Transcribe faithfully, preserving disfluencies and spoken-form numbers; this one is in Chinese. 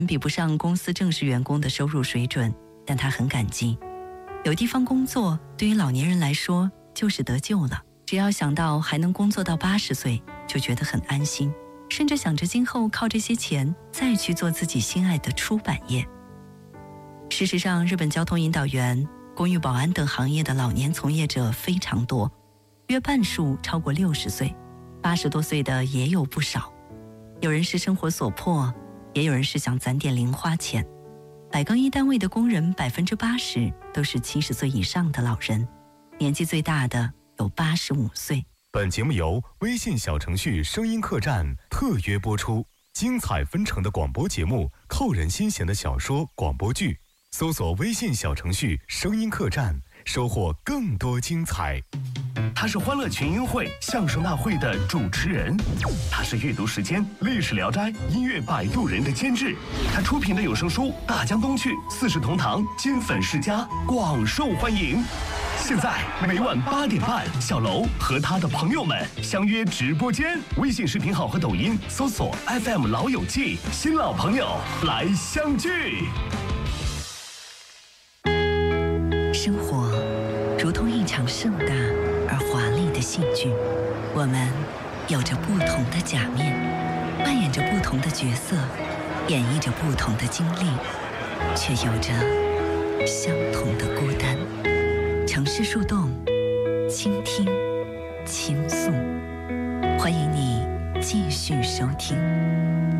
比不上公司正式员工的收入水准，但他很感激。有地方工作对于老年人来说就是得救了，只要想到还能工作到八十岁，就觉得很安心，甚至想着今后靠这些钱再去做自己心爱的出版业。事实上，日本交通引导员、公寓保安等行业的老年从业者非常多，约半数超过六十岁，八十多岁的也有不少。有人是生活所迫，也有人是想攒点零花钱。百钢一单位的工人百分之八十都是七十岁以上的老人，年纪最大的有八十五岁。 本节目由微信小程序声音客栈特约播出，精彩纷呈的广播节目，扣人心弦的小说广播剧，搜索微信小程序声音客栈，收获更多精彩。 他是欢乐群英会相声大会的主持人，他是阅读时间历史聊斋音乐摆渡人的监制，他出品的有声书《大江东去》四世同堂金粉世家广受欢迎。现在每晚八点半，小楼和他的朋友们相约直播间，微信视频号和抖音搜索 F M 老友记，新老朋友来相聚。 生活如同一场盛大而华丽的戏剧，我们有着不同的假面，扮演着不同的角色，演绎着不同的经历，却有着相同的孤单。城市树洞，倾听，倾诉，欢迎你继续收听。